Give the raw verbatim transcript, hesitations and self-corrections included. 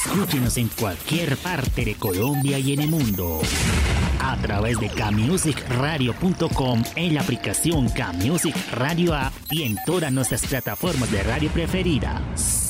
Escúchenos en cualquier parte de Colombia y en el mundo. A través de K-Music Radio punto com, en la aplicación K-Music Radio App y en todas nuestras plataformas de radio preferidas.